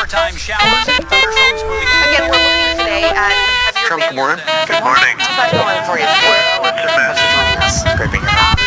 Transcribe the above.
Summertime showers and thunderstorms moving. Again, we're looking today at some heavier Trump, good morning. Good morning. How's that going for you? Well, it's a mess. Scraping your